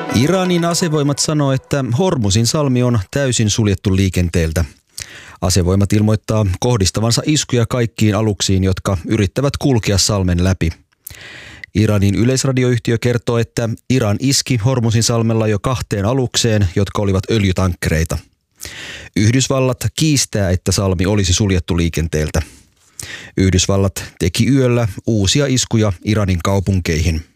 Iranin asevoimat sanoo, että Hormuzin salmi on täysin suljettu liikenteeltä. Asevoimat ilmoittaa kohdistavansa iskuja kaikkiin aluksiin, jotka yrittävät kulkea salmen läpi. Iranin yleisradioyhtiö kertoo, että Iran iski Hormuzin salmella jo 2 alukseen, jotka olivat öljytankkereita. Yhdysvallat kiistää, että salmi olisi suljettu liikenteeltä. Yhdysvallat teki yöllä uusia iskuja Iranin kaupunkeihin.